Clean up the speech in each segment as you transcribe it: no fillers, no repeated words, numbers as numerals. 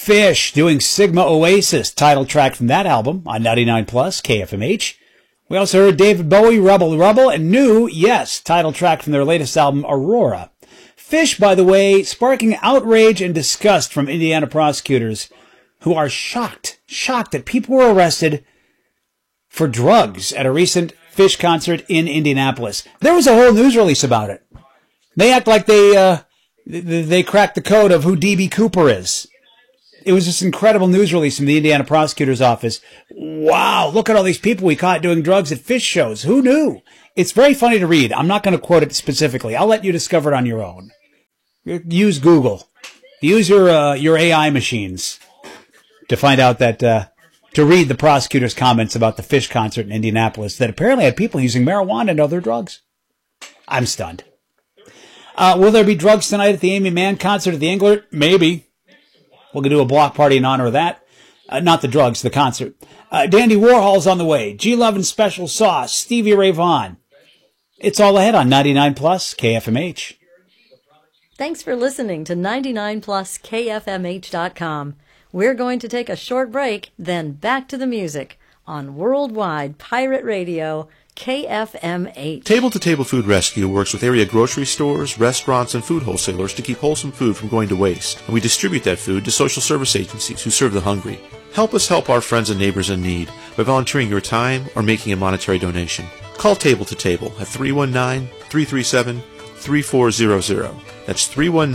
Fish doing Sigma Oasis, title track from that album on 99 Plus KFMH. We also heard David Bowie, Rubble Rubble, and New, yes, title track from their latest album, Aurora. Fish, by the way, sparking outrage and disgust from Indiana prosecutors who are shocked that people were arrested for drugs at a recent Fish concert in Indianapolis. There was a whole news release about it. They act like they cracked the code of who D.B. Cooper is. It was this incredible news release from the Indiana prosecutor's office. Wow, look at all these people we caught doing drugs at Fish shows. Who knew? It's very funny to read. I'm not going to quote it specifically. I'll let you discover it on your own. Use Google. Use your AI machines to find out that, to read the prosecutor's comments about the Fish concert in Indianapolis that apparently had people using marijuana and other drugs. I'm stunned. Will there be drugs tonight at the Amy Mann concert at the Englert? Maybe. We're going to do a block party in honor of that. Not the drugs, the concert. Dandy Warhol's on the way. G-Love and Special Sauce. Stevie Ray Vaughan. It's all ahead on 99 Plus KFMH. Thanks for listening to 99 Plus KFMH.com. We're going to take a short break, then back to the music on Worldwide Pirate Radio, KFMH. Table-to-Table Food Rescue works with area grocery stores, restaurants, and food wholesalers to keep wholesome food from going to waste. And we distribute that food to social service agencies who serve the hungry. Help us help our friends and neighbors in need by volunteering your time or making a monetary donation. Call Table to Table at 319-337-3400. That's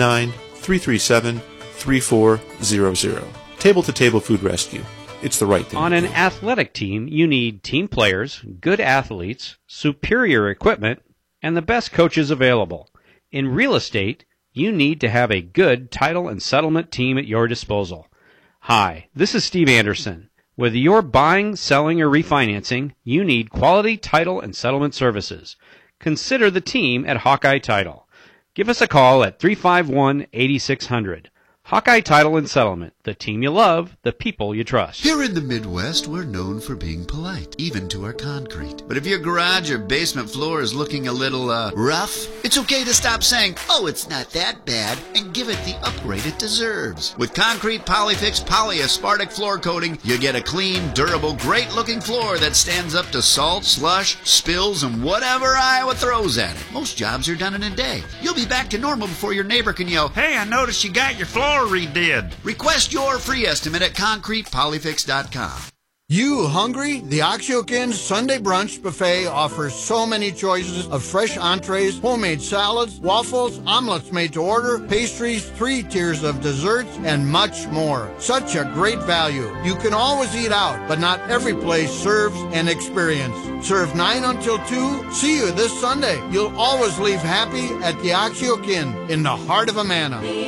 319-337-3400. Table to Table Food Rescue. It's the right thing. On an athletic team, you need team players, good athletes, superior equipment, and the best coaches available. In real estate, you need to have a good title and settlement team at your disposal. Hi, this is Steve Anderson. Whether you're buying, selling, or refinancing, you need quality title and settlement services. Consider the team at Hawkeye Title. Give us a call at 351-8600. Hawkeye Title and Settlement, the team you love, the people you trust. Here in the Midwest, we're known for being polite, even to our concrete. But if your garage or basement floor is looking a little, rough, it's okay to stop saying, oh, it's not that bad, and give it the upgrade it deserves. With Concrete Polyfix Polyaspartic Floor Coating, you get a clean, durable, great-looking floor that stands up to salt, slush, spills, and whatever Iowa throws at it. Most jobs are done in a day. You'll be back to normal before your neighbor can yell, hey, I noticed you got your floor redid. Request your free estimate at concretepolyfix.com. You hungry? The Oxyokin Sunday Brunch Buffet offers so many choices of fresh entrees, homemade salads, waffles, omelets made to order, pastries, 3 tiers of desserts, and much more. Such a great value. You can always eat out, but not every place serves an experience. Serve 9 until 2. See you this Sunday. You'll always leave happy at the Oxyokin in the heart of Amana.